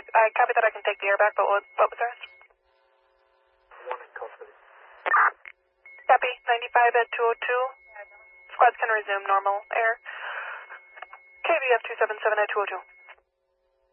I copy that I can take the air back, but what was the rest? One in custody. Copy, 95 at 202. Squads can resume normal air. KVF 277 at 202.